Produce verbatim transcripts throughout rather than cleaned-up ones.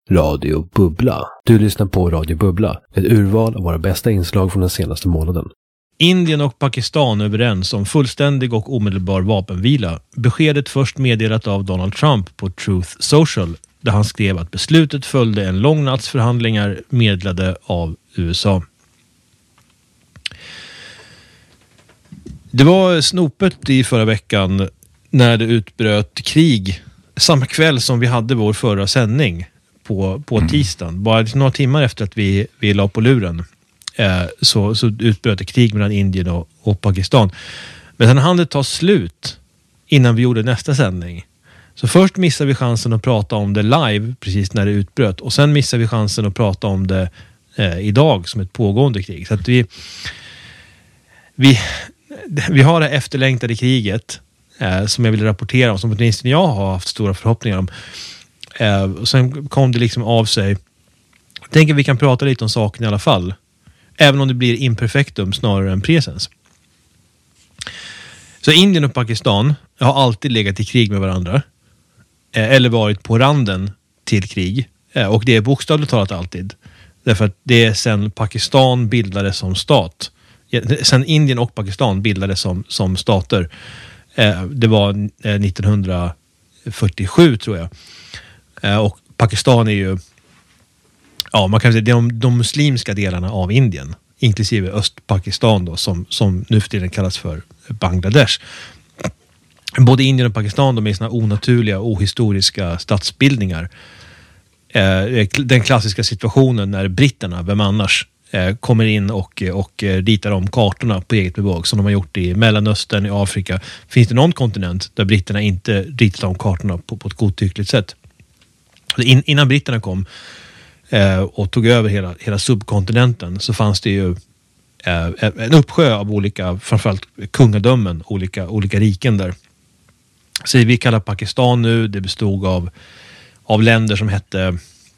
Radio Bubbla. Du lyssnar på Radio Bubbla, ett urval av våra bästa inslag från den senaste månaden. Indien och Pakistan är överens om fullständig och omedelbar vapenvila. Beskedet först meddelat av Donald Trump på Truth Social, där han skrev att beslutet följde en lång natts förhandlingar medlade av U S A. Det var snopet i förra veckan när det utbröt krig samma kväll som vi hade vår förra sändning på, på mm. tisdagen. Bara några timmar efter att vi, vi la på luren eh, så, så utbröt det krig mellan Indien och, och Pakistan. Men sen hann det ta slut innan vi gjorde nästa sändning. Så först missade vi chansen att prata om det live precis när det utbröt. Och sen missade vi chansen att prata om det eh, idag som ett pågående krig. Så att vi, vi, vi har det efterlängtade kriget eh, som jag vill rapportera om. Som åtminstone jag har haft stora förhoppningar om. Eh, och sen kom det liksom av sig. Jag tänker att vi kan prata lite om saken i alla fall. Även om det blir imperfektum snarare än presens. Så Indien och Pakistan har alltid legat i krig med varandra. Eller varit på randen till krig. Och det är bokstavligt talat alltid. Därför att det är sen Pakistan bildades som stat. Sen Indien och Pakistan bildades som, som stater. Det var nittonhundrafyrtiosju tror jag. Och Pakistan är ju, ja man kan säga de, de muslimska delarna av Indien. Inklusive Östpakistan då, som, som nu för tiden kallas för Bangladesh. Både Indien och Pakistan, de är såna onaturliga och ohistoriska statsbildningar. Eh, den klassiska situationen när britterna, vem annars, eh, kommer in och, och ritar om kartorna på eget bevåg som de har gjort i Mellanöstern, i Afrika. Finns det någon kontinent där britterna inte ritar om kartorna på, på ett godtyckligt sätt? In, innan britterna kom eh, och tog över hela, hela subkontinenten så fanns det ju eh, en uppsjö av olika, framförallt kungadömen, olika, olika riken där. Så vi kallar Pakistan nu, det bestod av, av länder som hette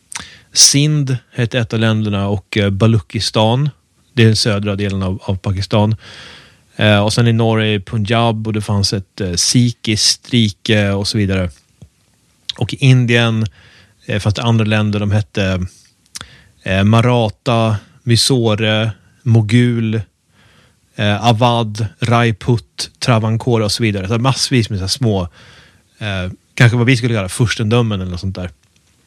Sindh, hette ett av länderna, och eh, Balukistan, det är den södra delen av, av Pakistan. Eh, och sen i norr är Punjab och det fanns ett eh, sikiskt rike och så vidare. Och i Indien eh, fanns det andra länder, de hette eh, Maratha, Mysore, Mogul, Eh, Awadh, Rajput, Travancore och så vidare. Så massvis med så små, eh, kanske vad vi skulle kalla furstendömen eller något sånt där.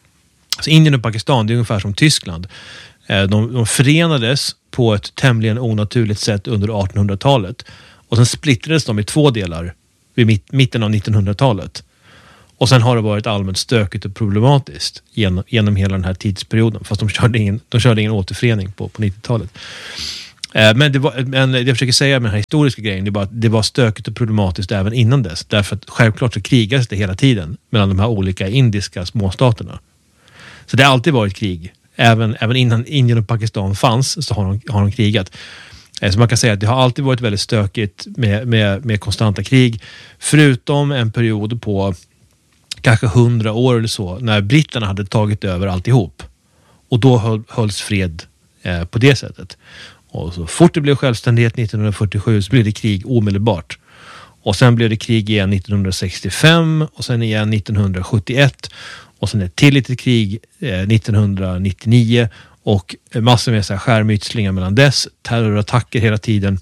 Så Indien och Pakistan, det är ungefär som Tyskland. Eh, de, de förenades på ett tämligen onaturligt sätt under artonhundratalet. Och sen splittrades de i två delar vid mitt, mitten av nittonhundratalet. Och sen har det varit allmänt stökigt och problematiskt genom, genom hela den här tidsperioden. Fast de körde ingen, de körde ingen återförening på, på nittiotalet. Men, det var, men jag försöker säga med den här historiska grejen, det, bara, det var stökigt och problematiskt även innan dess. Därför att självklart så krigades det hela tiden mellan de här olika indiska småstaterna. Så det har alltid varit krig. Även, även innan Indien och Pakistan fanns så har de, har de krigat. Så man kan säga att det har alltid varit väldigt stökigt med, med, med konstanta krig. Förutom en period på kanske hundra år eller så när britterna hade tagit över alltihop. Och då höll, hölls fred eh, på det sättet. Och så fort det blev självständighet nittonhundrafyrtiosju så blev det krig omedelbart. Och sen blev det krig igen nittonhundrasextiofem och sen igen nittonhundrasjuttioett och sen ett till litet krig eh, nittonhundranittionio och massor med så här skärmytslingar mellan dess, terrorattacker hela tiden.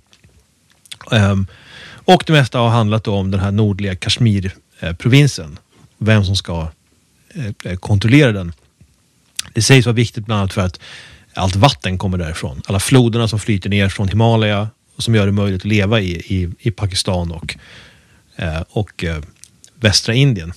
Um, och det mesta har handlat om den här nordliga Kashmir-provinsen. Eh, vem som ska eh, kontrollera den. Det sägs vara viktigt bland annat för att allt vatten kommer därifrån. Alla floderna som flyter ner från Himalaya och som gör det möjligt att leva i, i, i Pakistan och, eh, och eh, västra Indien.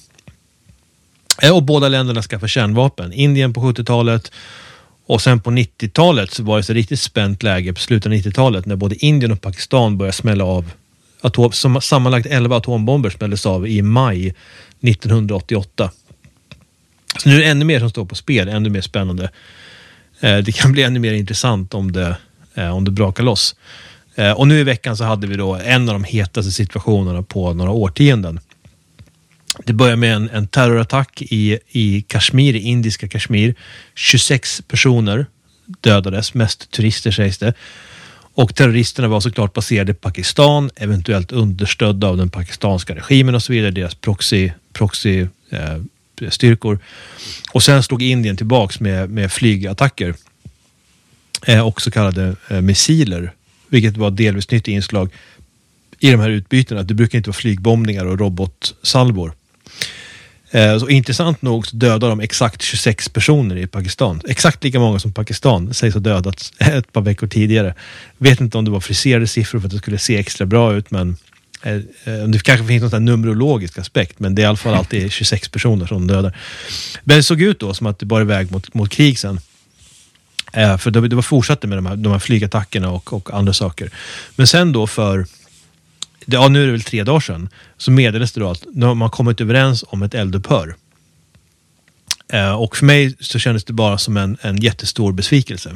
Eh, och båda länderna skaffar kärnvapen. Indien på sjuttiotalet och sen på nittiotalet så var det så riktigt spänt läge på slutet av nittiotalet när både Indien och Pakistan började smälla av atom, som, sammanlagt elva atombomber smälldes av i maj nittonhundraåttioåtta. Så nu är det ännu mer som står på spel, ännu mer spännande. Det kan bli ännu mer intressant om det, om det brakar loss. Och nu i veckan så hade vi då en av de hetaste situationerna på några årtionden. Det börjar med en, en terrorattack i, i Kashmir, i indiska Kashmir. tjugosex personer dödades, mest turister sägs det. Och terroristerna var såklart baserade i Pakistan, eventuellt understödda av den pakistanska regimen och så vidare, deras proxy, proxy eh, styrkor. Och sen slog Indien tillbaks med, med flygattacker eh, och så kallade eh, missiler, vilket var delvis nytt inslag i de här utbytena. Det brukar inte vara flygbombningar och robotsalvor. Eh, så intressant nog så dödade de exakt tjugosex personer i Pakistan. Exakt lika många som Pakistan sägs ha dödats ett par veckor tidigare. Vet inte om det var friserade siffror för att det skulle se extra bra ut, men eh, det kanske finns någon sån här numerologisk aspekt, men det är i alla fall alltid tjugosex personer som dödar. Men det såg ut då som att det var iväg mot, mot krig sen. Eh, för det, det var fortsatte med de här, de här flygattackerna och, och andra saker. Men sen då för ja, nu är det väl tre dagar sedan, så meddelades det då att nu har man kommit överens om ett eldupphör. Eh, och för mig så kändes det bara som en, en jättestor besvikelse.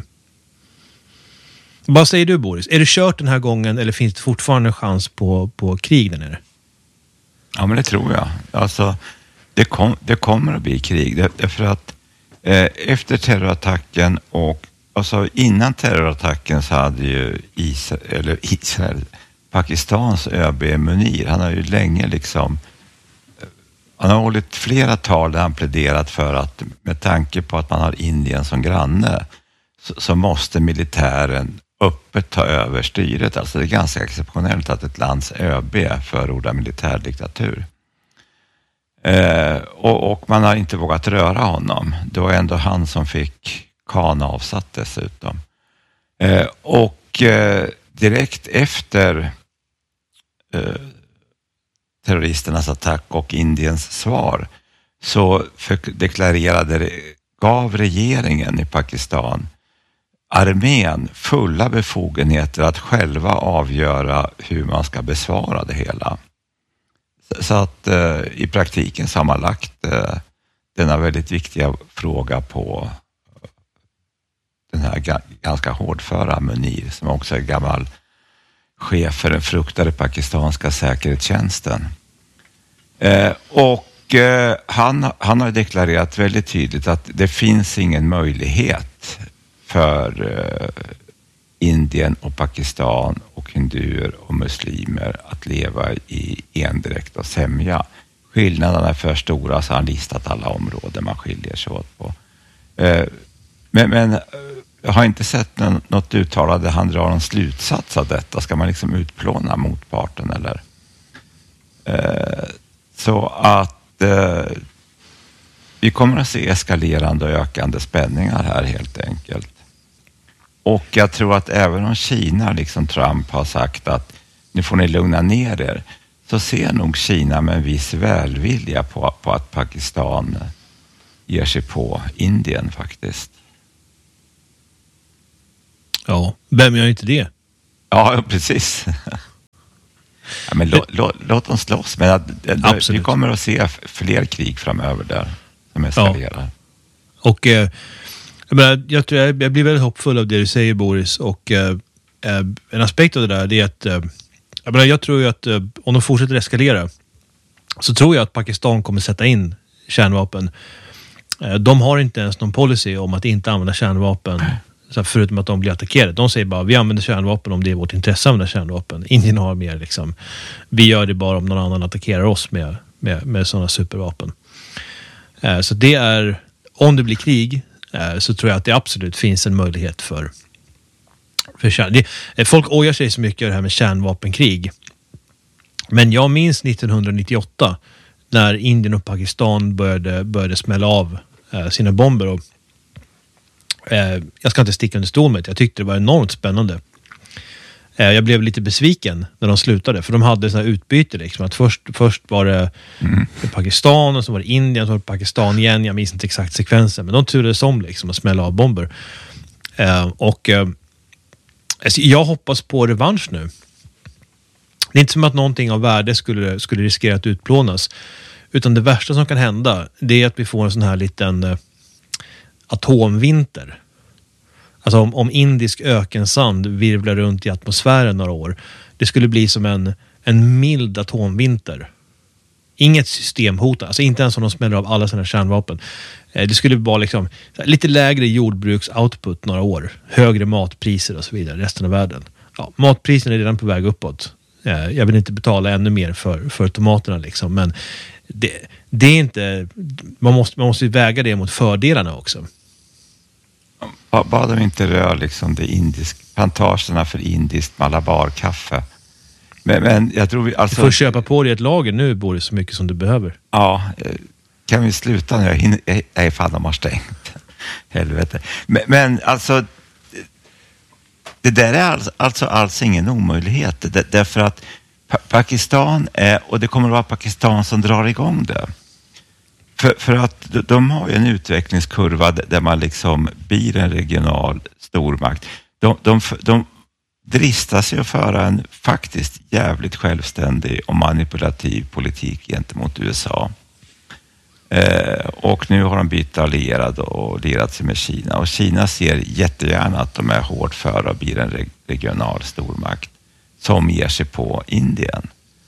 Vad säger du, Boris? Är det kört den här gången eller finns det fortfarande en chans på, på krig där nere? Ja, men det tror jag. Alltså, det, kom, det kommer att bli krig. Därför att eh, efter terrorattacken och alltså innan terrorattacken så hade ju Israel, eller Israel Pakistans ÖB Munir, han har ju länge liksom, han har hållit flera tal där han pläderat för att med tanke på att man har Indien som granne så, så måste militären öppet ta över styret. Alltså det är ganska exceptionellt att ett lands ÖB förordar militärdiktatur. Eh, och, och man har inte vågat röra honom. Det var ändå han som fick Khan avsatt dessutom. Eh, och eh, direkt efter eh, terroristernas attack och Indiens svar så deklarerade, gav regeringen i Pakistan armén fulla befogenheter att själva avgöra hur man ska besvara det hela. Så att eh, i praktiken så har man lagt eh, denna väldigt viktiga fråga på den här ga- ganska hårdföra Munir, som också är gammal chef för den fruktade pakistanska säkerhetstjänsten. Eh, och eh, han, han har deklarerat väldigt tydligt att det finns ingen möjlighet för eh, Indien och Pakistan och hinduer och muslimer att leva i endräkt och sämja. Skillnaderna är för stora, så har han listat alla områden man skiljer sig åt på. Eh, men, men jag har inte sett någon, något uttalande han drar en slutsats av detta. Ska man liksom utplåna motparten eller? Eh, så att eh, vi kommer att se eskalerande och ökande spänningar här helt enkelt. Och jag tror att även om Kina, liksom Trump, har sagt att nu får ni lugna ner er, så ser nog Kina med en viss välvilja på, på att Pakistan ger sig på Indien faktiskt. Ja, vem gör inte det? Ja, precis. Ja, men lå, lå, låt dem slåss. Men att, att, vi kommer att se fler krig framöver där som eskalerar. Ja. Och eh, jag, menar, jag, tror jag, jag blir väldigt hoppfull av det du säger, Boris. Och eh, en aspekt av det där är att eh, jag, menar, jag tror ju att eh, om de fortsätter eskalera så tror jag att Pakistan kommer sätta in kärnvapen. Eh, de har inte ens någon policy om att inte använda kärnvapen. Så förutom att de blir attackerade. De säger bara, vi använder kärnvapen om det är vårt intresse att använda kärnvapen. Indien har mer liksom, vi gör det bara om någon annan attackerar oss med, med, med sådana supervapen. Eh, så det är, om det blir krig eh, så tror jag att det absolut finns en möjlighet för, för kärn. Det, eh, folk ojar sig så mycket av det här med kärnvapenkrig. Men jag minns nittonhundranittioåtta när Indien och Pakistan började, började smälla av eh, sina bomber och jag ska inte sticka under stol med det. Jag tyckte det var enormt spännande. Jag blev lite besviken när de slutade. För de hade sådana utbyte. Liksom, att först, först var det mm. Pakistan och så var det Indien och så var det Pakistan igen. Jag minns inte exakt sekvensen. Men de turades om liksom, att smälla av bomber. Och alltså, jag hoppas på revansch nu. Det är inte som att någonting av värde skulle, skulle riskera att utplånas. Utan det värsta som kan hända, det är att vi får en sån här liten atomvinter. Alltså om, om indisk ökensand virvlar runt i atmosfären några år. Det skulle bli som en, en mild atomvinter. Inget systemhot. Alltså inte ens om de smäller av alla sina kärnvapen. Eh, det skulle vara liksom lite lägre jordbruksoutput några år. Högre matpriser och så vidare. Resten av världen. Ja, matpriserna är redan på väg uppåt. Eh, jag vill inte betala ännu mer för, för tomaterna liksom. Men det, det är inte, man måste, man måste väga det mot fördelarna också. Bara de inte rör liksom det indisk, plantagerna för indiskt malabarkaffe. Men, men jag tror vi... Alltså, du får köpa på dig ett lager nu, Boris, så mycket som du behöver. Ja, kan vi sluta nu? Jag hinner, nej, fan, de har stängt. Helvete. Men, men alltså, det där är alltså, alltså alls ingen omöjlighet. Det, därför att pa- Pakistan är, och det kommer att vara Pakistan som drar igång det. För, för att de har ju en utvecklingskurva där man liksom blir en regional stormakt. De, de, de dristar sig att föra en faktiskt jävligt självständig och manipulativ politik gentemot U S A. Eh, och nu har de bytt allierad och lierat sig med Kina. Och Kina ser jättegärna att de är hårt för och blir en reg- regional stormakt som ger sig på Indien.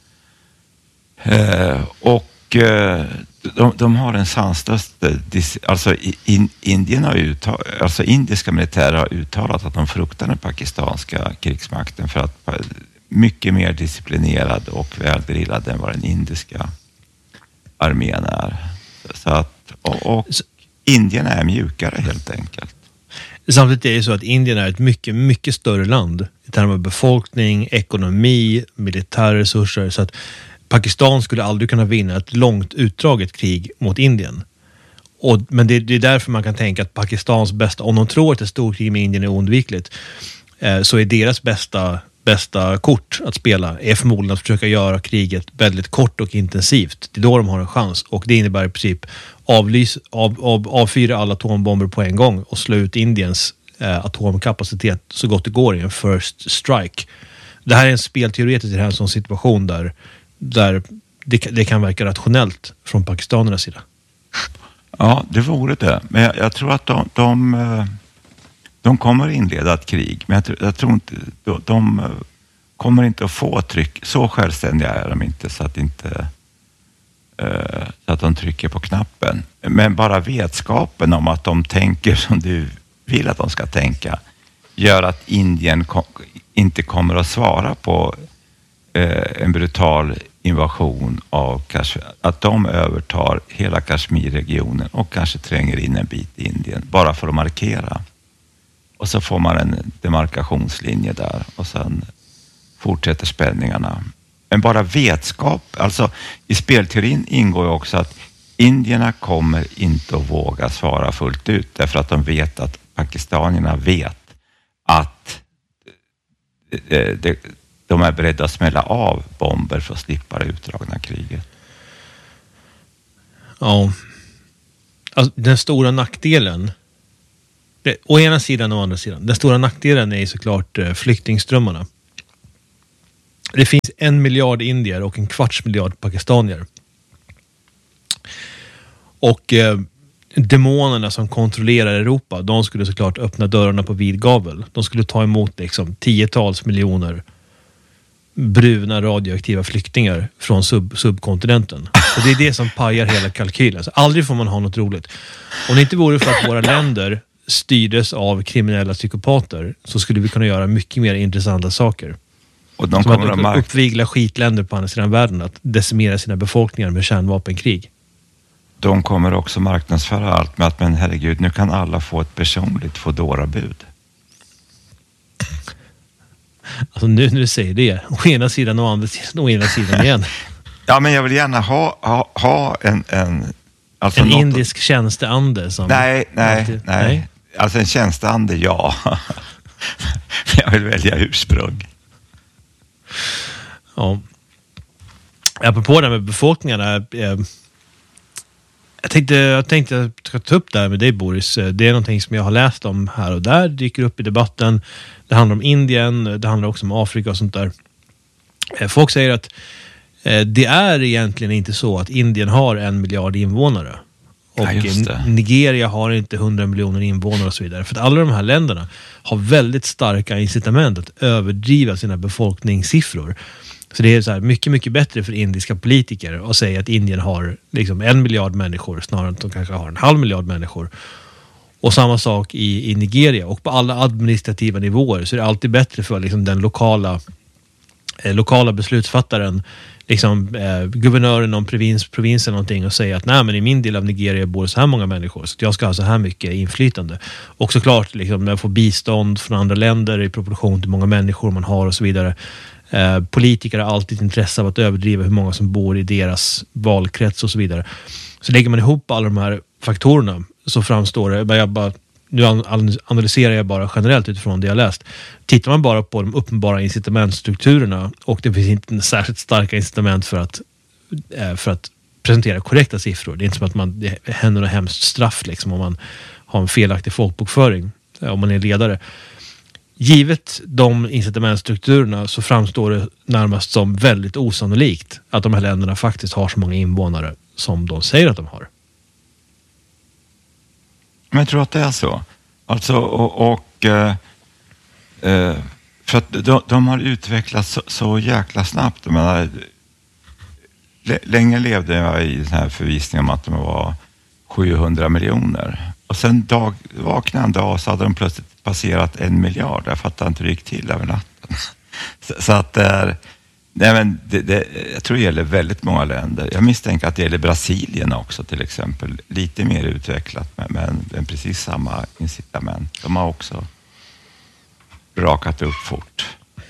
Eh, och eh, de, de har en sanslös, alltså in, Indien har uttalat, alltså indiska militärer har uttalat att de fruktar den pakistanska krigsmakten för att mycket mer disciplinerad och väldrillad än vad den indiska armén är. Så att, och, och Indien är mjukare helt enkelt. Samtidigt är det så att Indien är ett mycket, mycket större land i termer av befolkning, ekonomi, militärresurser, så att Pakistan skulle aldrig kunna vinna ett långt utdraget krig mot Indien. Och, men det, det är därför man kan tänka att Pakistans bästa, om de tror att ett storkrig med Indien är oundvikligt, eh, så är deras bästa, bästa kort att spela är förmodligen att försöka göra kriget väldigt kort och intensivt. Det är då de har en chans, och det innebär i princip avlys, av, av, avfyra alla atombomber på en gång och slå ut Indiens eh, atomkapacitet så gott det går i en first strike. Det här är en spelteoretisk i en sån situation där där det, det kan verka rationellt från pakistanernas sida. Ja, det vore det. Men jag, jag tror att de, de, de kommer inleda ett krig. Men jag, jag tror inte, de, de kommer inte att få tryck. Så självständiga är de inte så att, inte, så att de trycker på knappen. Men bara vetskapen om att de tänker som du vill att de ska tänka gör att Indien kom, inte kommer att svara på en brutal invasion av Kashmir, att de övertar hela Kashmirregionen och kanske tränger in en bit i Indien bara för att markera. Och så får man en demarkationslinje där och sen fortsätter spänningarna. Men bara vetskap, alltså i spelteorin ingår ju också att indierna kommer inte att våga svara fullt ut därför att de vet att pakistanierna vet att det, det de är beredda att smälla av bomber för att slippa det utdragna kriget. Ja. Alltså, den stora nackdelen, det, å ena sidan och å andra sidan, den stora nackdelen är såklart eh, flyktingströmmarna. Det finns en miljard indier och en kvarts miljard pakistanier. Och eh, demonerna som kontrollerar Europa, de skulle såklart öppna dörrarna på vid gavel. De skulle ta emot liksom tiotals miljoner bruna radioaktiva flyktingar från sub- subkontinenten. Och det är det som pajar hela kalkylen. Så aldrig får man ha något roligt. Om det inte vore för att våra länder styrdes av kriminella psykopater så skulle vi kunna göra mycket mer intressanta saker. Och de som kommer att mark- uppvigla skitländer på andra sidan världen att decimera sina befolkningar med kärnvapenkrig. De kommer också marknadsföra allt med att men herregud, nu kan alla få ett personligt Foodora-bud. Alltså nu när du säger det, å ena sidan och andra sidan, å ena sidan igen. Ja, men jag vill gärna ha, ha, ha en... En, alltså en något... indisk tjänsteande som... Nej, nej, alltid... nej, nej. Alltså en tjänsteande, ja. Jag vill välja ursprung. Ja. Apropå det med befolkningarna... Eh, jag tänkte, jag tänkte ta upp det här med dig, Boris. Det är någonting som jag har läst om här och där. Det dyker upp i debatten. Det handlar om Indien. Det handlar också om Afrika och sånt där. Folk säger att det är egentligen inte så att Indien har en miljard invånare. Och ja, Nigeria har inte hundra miljoner invånare och så vidare. För att alla de här länderna har väldigt starka incitament att överdriva sina befolkningssiffror. Så det är så här mycket, mycket bättre för indiska politiker att säga att Indien har liksom en miljard människor snarare än att de kanske har en halv miljard människor. Och samma sak i, i Nigeria. Och på alla administrativa nivåer så är det alltid bättre för liksom den lokala, eh, lokala beslutsfattaren liksom eh, guvernören någon provins, provins eller någonting och säga att nej, men i min del av Nigeria bor så här många människor, så jag ska ha så här mycket inflytande. Och såklart liksom, jag får bistånd från andra länder i proportion till många människor man har och så vidare. Eh, politiker har alltid intresse av att överdriva hur många som bor i deras valkrets och så vidare. Så lägger man ihop alla de här faktorerna så framstår det, jag bara, nu analyserar jag bara generellt utifrån det jag läst. Tittar man bara på de uppenbara incitamentstrukturerna och det finns inte särskilt starka incitament för att, för att presentera korrekta siffror. Det är inte som att man, det händer något hemskt straff liksom, om man har en felaktig folkbokföring, om man är ledare. Givet de incitamentstrukturerna så framstår det närmast som väldigt osannolikt att de här länderna faktiskt har så många invånare som de säger att de har. Men jag tror att det är så. Alltså, och, och eh, för att de, de har utvecklats så, så jäkla snabbt. Jag menar, länge levde jag i den här förvisningen om att de var sjuhundra miljoner. Och sen dag, vaknade en dag så hade de plötsligt passerat en miljard. Jag fattar inte hur det gick till över natten. Så, så att det är... Nej, men det, det, jag tror det gäller väldigt många länder. Jag misstänker att det gäller Brasilien också till exempel. Lite mer utvecklat, men, men, men precis samma incitament. De har också rakat upp fort.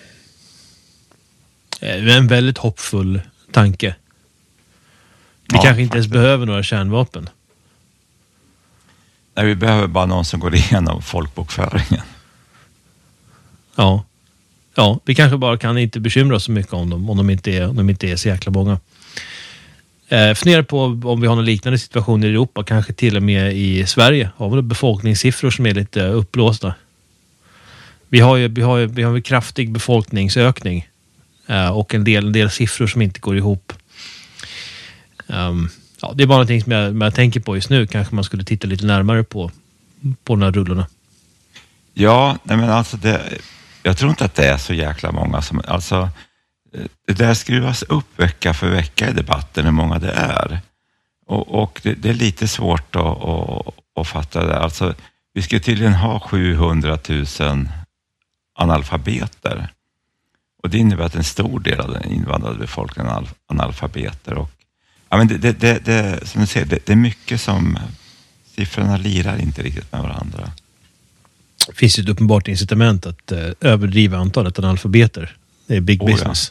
Det är en väldigt hoppfull tanke. Vi ja, kanske inte faktiskt. ens behöver några kärnvapen. Nej, vi behöver bara någon som går igenom folkbokföringen. Ja. Ja, vi kanske bara kan inte bekymra oss så mycket om dem, om de inte är, om de inte är så jäkla många. Eh, funderar på om vi har någon liknande situation i Europa, kanske till och med i Sverige. Har vi befolkningssiffror som är lite uppblåsta? Vi har ju, vi har ju, vi har en kraftig befolkningsökning eh, och en del, en del siffror som inte går ihop. Um, ja, det är bara någonting som jag, jag tänker på just nu. Kanske man skulle titta lite närmare på, på de här rullorna. Ja, nej men alltså det... Jag tror inte att det är så jäkla många som... Alltså, det där skruvas upp vecka för vecka i debatten hur många det är. Och, och det, det är lite svårt att, att, att fatta det. Alltså, vi ska tydligen ha sjuhundratusen analfabeter. Och det innebär att en stor del av den invandrade befolkningen är analfabeter. Och, ja, men det, det, det, det, som du ser, det, det är mycket som... Siffrorna lirar inte riktigt med varandra. Det finns ju ett uppenbart incitament att eh, överdriva antalet analfabeter. Det är big oh, business.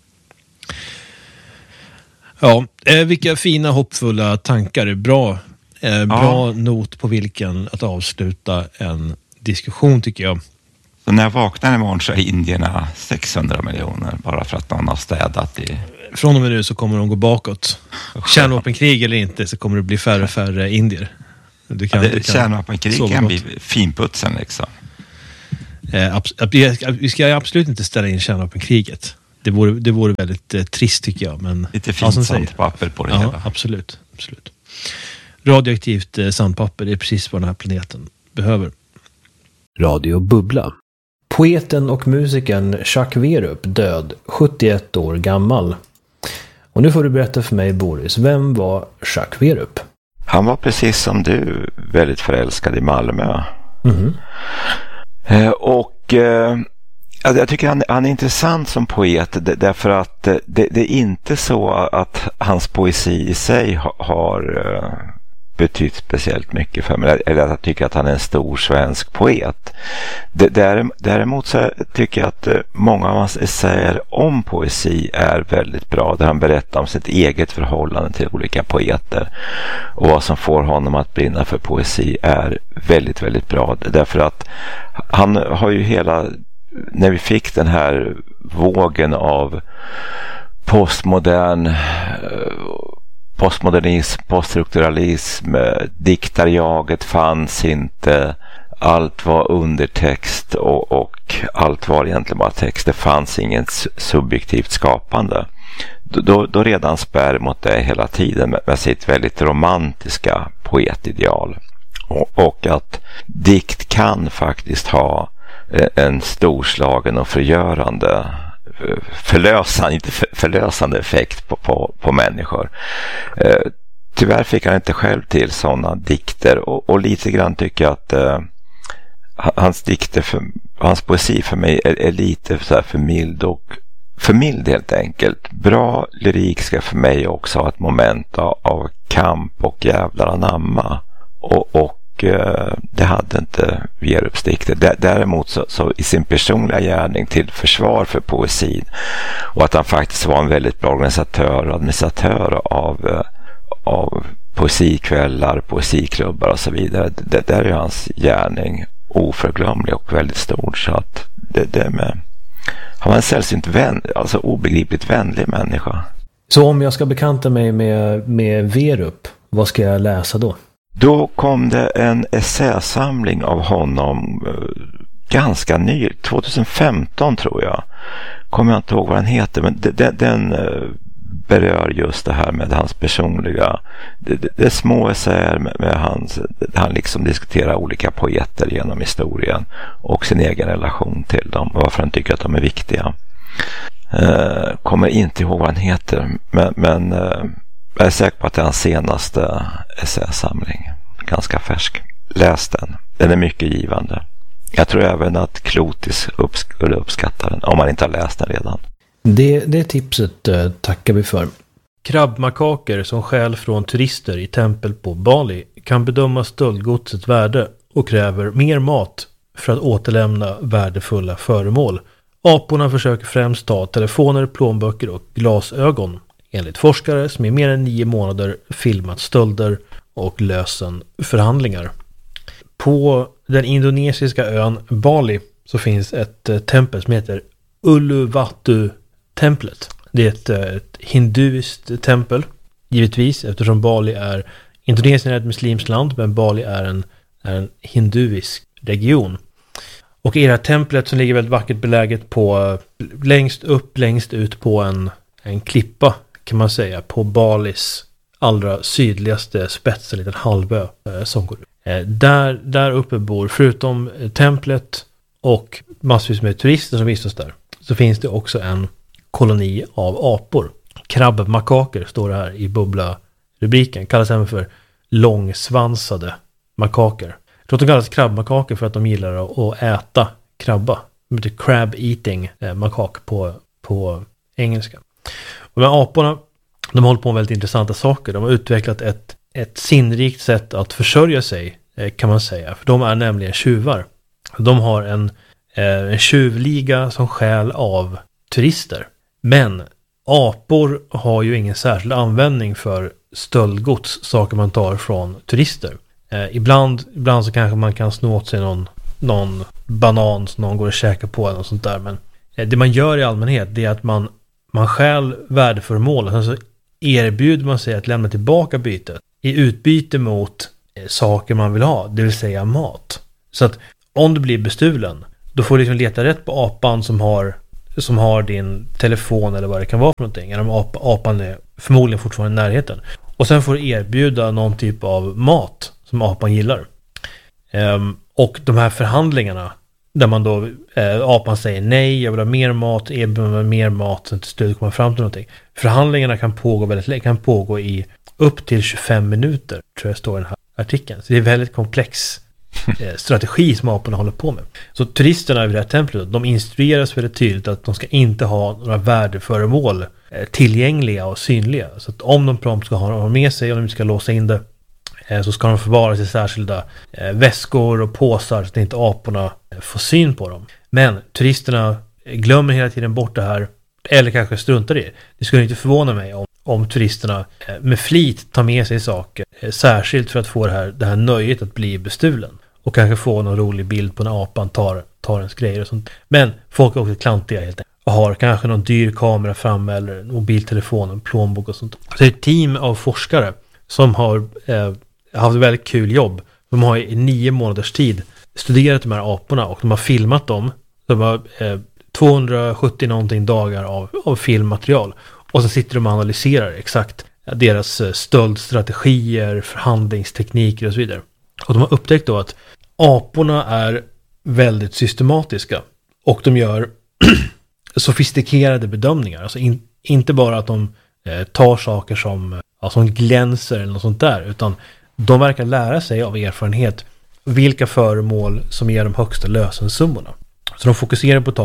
Ja, ja eh, vilka fina hoppfulla tankar. Bra, eh, bra ja. not på vilken att avsluta en diskussion tycker jag. Så när jag vaknar imorgon så är indierna sexhundra miljoner bara för att någon har städat i... Från och med nu så kommer de gå bakåt. Kärnvapenkrig eller inte så kommer det bli färre och färre indier. Du kan, ja, det, du kan kärnvapenkrig kan bli finputsen liksom. Eh, abs- vi ska absolut inte ställa in kärnvapenkriget. Det vore, det vore väldigt eh, trist tycker jag. Men, lite fint ja, sandpapper på det ja, hela. Absolut, absolut. Radioaktivt eh, sandpapper, det är precis vad den här planeten behöver. Radio Bubbla. Poeten och musikern Chuck Werup död, sjuttioett år gammal. Och nu får du berätta för mig, Boris, vem var Chuck Werup? Han var precis som du väldigt förälskad i Malmö. Mm-hmm. Eh, och eh, jag tycker han, han är intressant som poet därför att det, det är inte så att hans poesi i sig har, har uh, betytt speciellt mycket för mig. Eller att jag tycker att han är en stor svensk poet. Däremot så tycker jag att många av hans essäer om poesi är väldigt bra. Där han berättar om sitt eget förhållande till olika poeter. Och vad som får honom att brinna för poesi är väldigt, väldigt bra. Därför att han har ju hela... När vi fick den här vågen av postmodern... postmodernism, poststrukturalism, diktarjaget fanns inte, allt var undertext och, och allt var egentligen bara text, det fanns inget subjektivt skapande. Då, då redan spär mot det hela tiden med, med sitt väldigt romantiska poetideal. Och, och att dikt kan faktiskt ha en storslagen och förgörande förlösande, inte förlösande effekt på, på, på människor. Eh, tyvärr fick han inte själv till sådana dikter och, och lite grann tycker jag att eh, hans dikter, för, hans poesi för mig är, är lite så här för mild och förmild helt enkelt. Bra lyrik ska för mig också ha ett moment av, av kamp och jävlar anamma. Och, och eh, det hade inte Wierup-dikter. Däremot så, så i sin personliga gärning till försvar för poesin, och att han faktiskt var en väldigt bra organisatör och administratör av, eh, av poesikvällar, poesiklubbar och så vidare. Det där är hans gärning oförglömlig och väldigt stor, så att det, det med han var en sällsynt vän, alltså obegripligt vänlig människa. Så om jag ska bekanta mig med, med Wierup, vad ska jag läsa då? Då kom det en essäsamling av honom eh, ganska ny, tjugohundrafemton tror jag. Kommer jag inte ihåg vad den heter, men det, det, den eh, berör just det här med hans personliga, det, det, det är små essäer med, med hans, han liksom diskuterar olika poeter genom historien och sin egen relation till dem och varför han tycker att de är viktiga. Eh, kommer inte ihåg vad han heter, men, men eh, jag är säker på att det är hans senaste essäsamling, ganska färsk. Läs den, den är mycket givande. Jag tror även att Klotis skulle uppskatta den, om man inte har läst den redan. Det, det tipset eh, tackar vi för. Krabbmakaker som skäl från turister i tempel på Bali kan bedöma stöldgodsets värde och kräver mer mat för att återlämna värdefulla föremål. Aporna försöker främst ta telefoner, plånböcker och glasögon, enligt forskare som i mer än nio månader filmat stölder och lösen förhandlingar. På den indonesiska ön Bali så finns ett eh, tempel som heter Uluwatu-templet. Det är ett, ett hinduiskt tempel, givetvis, eftersom Bali är, Indonesien är ett muslimskt land, men Bali är en, är en hinduisk region. Och i det här templet som ligger väldigt vackert beläget på, längst upp, längst ut på en, en klippa kan man säga, på Balis allra sydligaste spets, en liten halvö eh, som går ut. Eh, där, där uppe bor, förutom eh, templet och massvis med turister som vistas där, så finns det också en koloni av apor. Krabbmakaker står det här i bubbla-rubriken. Kallas även för långsvansade makaker. Jag tror att de kallas krabbmakaker för att de gillar att äta krabba. De heter crab eating eh, makak på, på engelska. Och de här aporna, de har hållit på med väldigt intressanta saker. De har utvecklat ett, ett sinnrikt sätt att försörja sig, eh, kan man säga. För de är nämligen tjuvar. De har en, eh, en tjuvliga som stjäl av turister. Men apor har ju ingen särskild användning för stöldgods, saker man tar från turister. Eh, ibland, ibland så kanske man kan snå åt sig någon, någon banan som någon går och käkar på eller något sånt där. Men eh, det man gör i allmänhet, det är att man, man stjäl värdeföremål och sen så erbjuder man sig att lämna tillbaka bytet i utbyte mot eh, saker man vill ha, det vill säga mat. Så att om du blir bestulen, då får du liksom leta rätt på apan som har, som har din telefon eller vad det kan vara för någonting. Eller ap, apan är förmodligen fortfarande i närheten. Och sen får du erbjuda någon typ av mat som apan gillar. Um, och de här förhandlingarna där man då, eh, apan säger nej, jag vill ha mer mat, erbjuder mer mat, sen till slut kommer fram till någonting. Förhandlingarna kan pågå väldigt länge, kan pågå i upp till tjugofem minuter, tror jag står i den här artikeln. Så det är väldigt komplex eh, strategi som aporna håller på med. Så turisterna i det här templet, de instrueras väldigt tydligt att de ska inte ha några värdeföremål eh, tillgängliga och synliga. Så att om de prompt ska ha dem med sig och de ska låsa in det, eh, så ska de förvaras i särskilda eh, väskor och påsar så att inte aporna eh, får syn på dem. Men turisterna glömmer hela tiden bort det här, eller kanske struntar i det. Det skulle inte förvåna mig om, om turisterna eh, med flit tar med sig saker, eh, särskilt för att få det här, det här nöjet att bli bestulen. Och kanske få någon rolig bild på när apan tar, tar ens grejer och sånt. Men folk är också klantiga helt enkelt. Och har kanske någon dyr kamera framme eller en mobiltelefon, en plånbok och sånt. Så det är ett team av forskare som har eh, haft ett väldigt kul jobb. De har i nio månaders tid studerat de här aporna och de har filmat dem. De har eh, tvåhundrasjuttio någonting dagar av, av filmmaterial. Och så sitter de och analyserar exakt deras stöldstrategier, förhandlingstekniker och så vidare. Och de har upptäckt då att aporna är väldigt systematiska och de gör sofistikerade bedömningar. Alltså in, inte bara att de eh, tar saker som, ja, som glänser eller något sånt där, utan de verkar lära sig av erfarenhet vilka föremål som ger de högsta lösensummorna. Så de fokuserar på att ta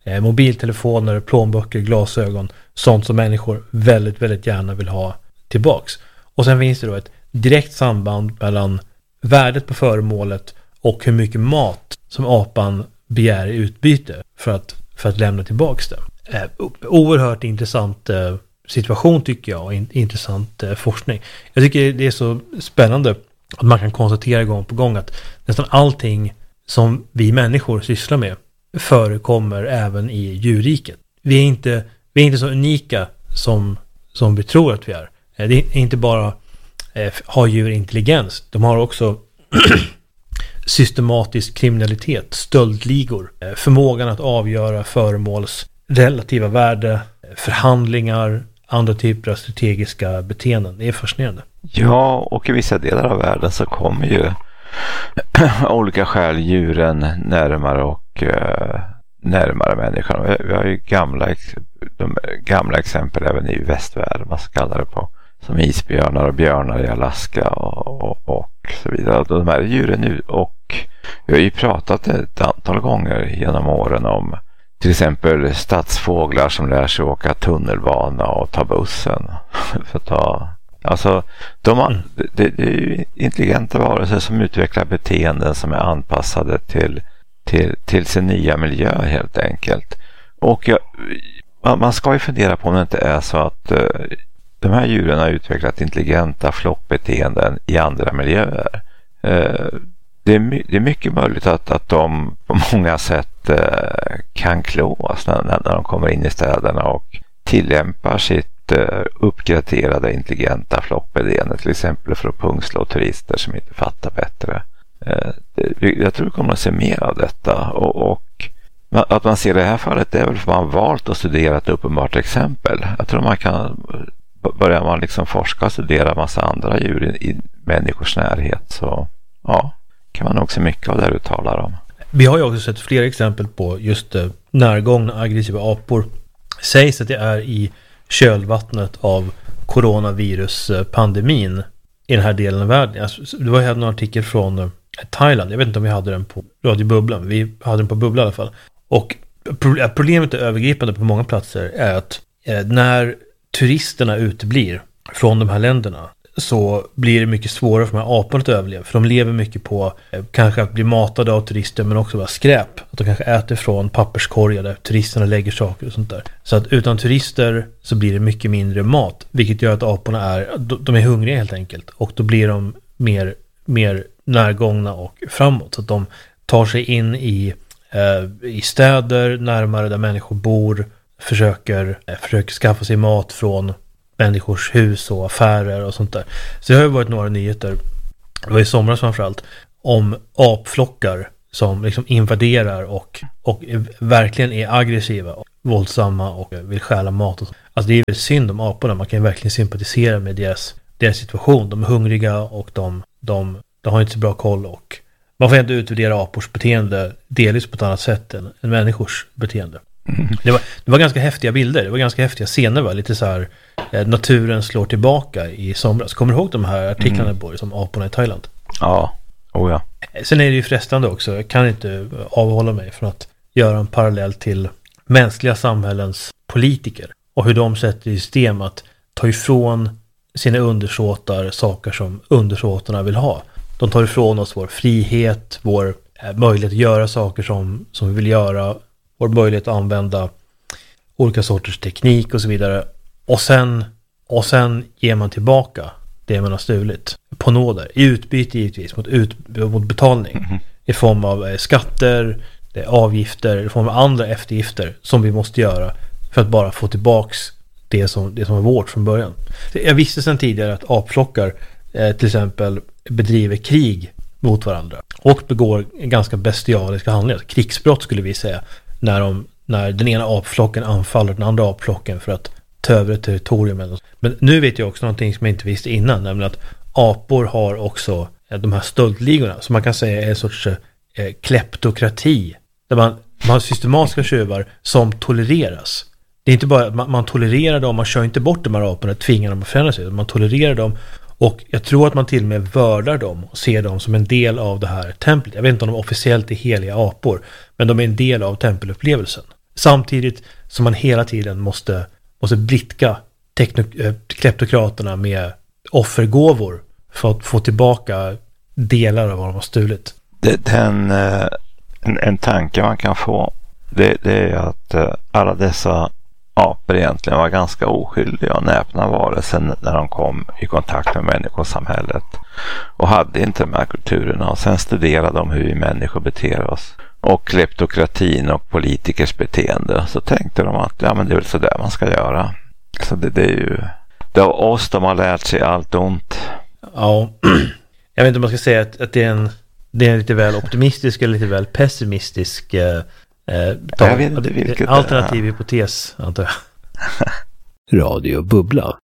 eh, mobiltelefoner, plånböcker, glasögon, sånt som människor väldigt, väldigt gärna vill ha tillbaks. Och sen finns det då ett direkt samband mellan värdet på föremålet och hur mycket mat som apan begär i utbyte för att, för att lämna tillbaks det. Eh, oerhört intressant eh, situation tycker jag, och in, intressant eh, forskning. Jag tycker det är så spännande att man kan konstatera gång på gång att nästan allting som vi människor sysslar med förekommer även i djurriket. Vi är inte, vi är inte så unika som, som vi tror att vi är. Eh, det är inte bara eh, har djur intelligens, de har också systematisk kriminalitet, stöldligor, eh, förmågan att avgöra föremåls relativa värde, förhandlingar, andra typer av strategiska beteenden. Det är fascinerande. Ja, och i vissa delar av världen så kommer ju olika skäl djuren närmare och uh, närmare människan. Vi, vi har ju gamla, de, gamla exempel även i västvärlden, man ska kalla det på, som isbjörnar och björnar i Alaska och, och, och så vidare. De här djuren nu, och vi har ju pratat ett antal gånger genom åren om till exempel stadsfåglar som lär sig åka tunnelbana och ta bussen. För att ta, alltså, de har, det, det är ju intelligenta varelser som utvecklar beteenden som är anpassade till, till, till sin nya miljö helt enkelt. Och jag, man ska ju fundera på om det inte är så att uh, de här djuren har utvecklat intelligenta flockbeteenden i andra miljöer. Uh, Det är, my- det är mycket möjligt att, att de på många sätt eh, kan klås när, när de kommer in i städerna och tillämpar sitt eh, uppgraderade intelligenta flockbeteende, till exempel för att pungslå turister som inte fattar bättre. Eh, det, jag tror vi kommer att se mer av detta, och, och att man ser det här fallet, det är väl för man har valt att studera ett uppenbart exempel. Jag tror man kan börja man liksom forska och studera en massa andra djur i, i människors närhet, så ja, kan man också mycket av det du talar om. Vi har ju också sett flera exempel på just eh, närgångna aggressiva apor. Sägs att det är i kölvattnet av coronaviruspandemin i den här delen av världen. Alltså, det var ju en artikel från eh, Thailand. Jag vet inte om vi hade den på Radio Bubbla. Vi hade den på Bubbla i alla fall. Och pro- problemet är övergripande på många platser är att eh, när turisterna uteblir från de här länderna så blir det mycket svårare för de här aporna att överleva. För de lever mycket på eh, kanske att bli matade av turister, men också bara skräp. Att de kanske äter från papperskorgar där turisterna lägger saker och sånt där. Så att utan turister så blir det mycket mindre mat. Vilket gör att aporna är, de är hungriga helt enkelt. Och då blir de mer, mer närgångna och framåt. Så att de tar sig in i, eh, i städer närmare där människor bor. Försöker, eh, försöker skaffa sig mat från människors hus och affärer och sånt där. Så det har ju varit några nyheter, det var i somras framförallt, om apflockar som liksom invaderar och, och verkligen är aggressiva och våldsamma och vill stjäla mat. Och alltså det är väl synd om aporna, man kan verkligen sympatisera med deras, deras situation. De är hungriga och de, de, de har inte så bra koll, och man får inte utvärdera apors beteende delvis på ett annat sätt än, än människors beteende. Mm. Det, var, det var ganska häftiga bilder, det var ganska häftiga scener, va? Lite så här eh, naturen slår tillbaka i somras. Kommer du ihåg de här artiklarna mm. Boris, om aporna i Thailand? Ja, oh ja. Sen är det ju frestande också, jag kan inte avhålla mig från att göra en parallell till mänskliga samhällens politiker och hur de sätter i system att ta ifrån sina undersåtar saker som undersåtarna vill ha. De tar ifrån oss vår frihet, vår eh, möjlighet att göra saker som, som vi vill göra, vår möjlighet att använda olika sorters teknik och så vidare. Och sen, och sen ger man tillbaka det man har stulit på nåder. I utbyte givetvis mot, ut, mot betalning. Mm-hmm. I form av eh, skatter, det avgifter, i form av andra eftergifter som vi måste göra för att bara få tillbaks det som, det som var vårt från början. Jag visste sedan tidigare att apflockar eh, till exempel bedriver krig mot varandra och begår ganska bestialiska handlingar. Krigsbrott skulle vi säga. När, de, när den ena apflocken anfaller den andra apflocken för att ta över ett territorium. Men nu vet jag också någonting som jag inte visste innan, nämligen att apor har också de här stöldligorna som man kan säga är en sorts eh, kleptokrati. Där man, man har systematiska tjuvar som tolereras. Det är inte bara man, man tolererar dem, man kör inte bort de här aporna, tvingar dem att förändra sig. Man tolererar dem, och jag tror att man till och med vördar dem och ser dem som en del av det här templet. Jag vet inte om de officiellt är heliga apor, men de är en del av tempelupplevelsen. Samtidigt som man hela tiden måste, måste blidka tekno- äh, kleptokraterna med offergåvor för att få tillbaka delar av vad de har stulit. Det, den, en, en tanke man kan få, det, det är att alla dessa apor egentligen var ganska oskyldiga och näpna varelser när de kom i kontakt med människosamhället och hade inte de här kulturerna, och sen studerade de hur vi människor beter oss och kleptokratin och politikers beteende, så tänkte de att ja, men det är väl så där man ska göra. Så det, det är ju det är oss de har lärt sig allt ont. Ja, jag vet inte om man ska säga att, att det är en det är en lite väl optimistisk eller lite väl pessimistisk eh, jag vet inte vilket alternativ hypotes, antar jag. Radio Bubbla.